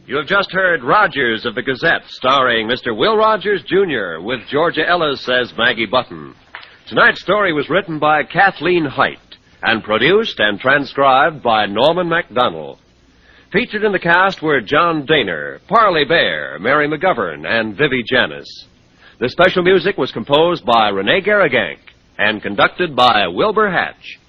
You have just heard Rogers of the Gazette, starring Mr. Will Rogers, Jr., with Georgia Ellis as Maggie Button. Tonight's story was written by Kathleen Height and produced and transcribed by Norman MacDonald. Featured in the cast were John Daner, Parley Bear, Mary McGovern, and Vivi Janis. The special music was composed by Rene Garrigank and conducted by Wilbur Hatch.